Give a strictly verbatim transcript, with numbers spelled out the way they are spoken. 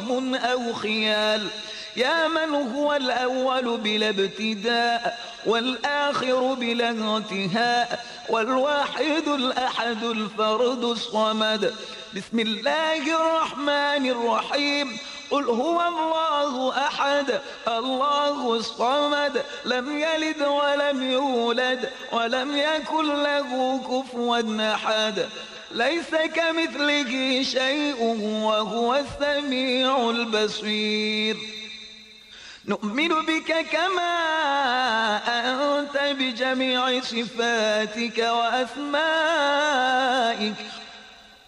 وهم أو خيال، يا من هو الأول بلا ابتداء والآخر بلا انتهاء، والواحد الأحد الفرد الصمد. بسم الله الرحمن الرحيم. قل هو الله أحد الله الصمد، لم يلد ولم يولد ولم يكن له كفوا أحد، ليس كمثله شيء وهو السميع البصير. نؤمن بك كما أنت بجميع صفاتك وأسمائك